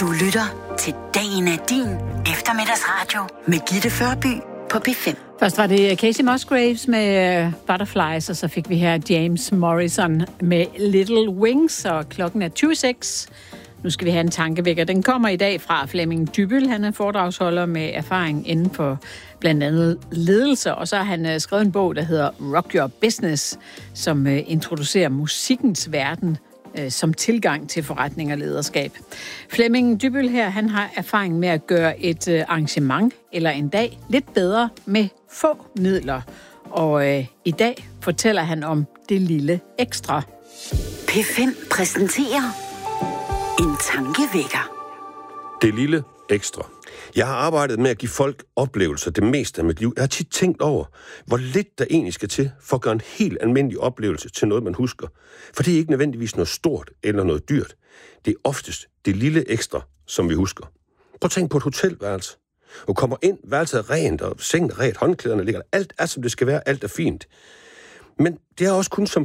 Du lytter til Dagen er din eftermiddagsradio med Gitte Førby på P5. Først var det Casey Musgraves med Butterflies, og så fik vi her James Morrison med Little Wings, og klokken er 26. Nu skal vi have en tankevækker. Den kommer i dag fra Flemming Dybbøl. Han er foredragsholder med erfaring inden for blandt andet ledelse, og så har han skrevet en bog, der hedder Rock Your Business, som introducerer musikkens verden som tilgang til forretning og lederskab. Flemming Dybbøl her, han har erfaring med at gøre et arrangement eller en dag lidt bedre med få midler. Og i dag fortæller han om det lille ekstra. P5 præsenterer en tankevækker. Det lille ekstra. Jeg har arbejdet med at give folk oplevelser det meste af mit liv. Jeg har tit tænkt over, hvor lidt der egentlig skal til for at gøre en helt almindelig oplevelse til noget, man husker. For det er ikke nødvendigvis noget stort eller noget dyrt. Det er oftest det lille ekstra, som vi husker. Prøv at tænke på et hotelværelse. Du kommer ind, værelset er rent, og sengen er rent, håndklæderne ligger der. Alt er, som det skal være, alt er fint. Men det er også kun som